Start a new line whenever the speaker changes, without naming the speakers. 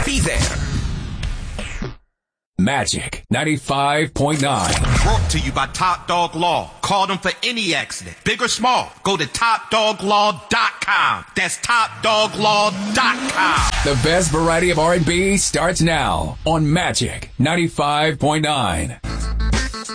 Be there.
Magic 95.9.
Brought to you by Top Dog Law. Call them for any accident, big or small. Go to TopDogLaw.com. That's TopDogLaw.com.
The best variety of R&B starts now on Magic 95.9.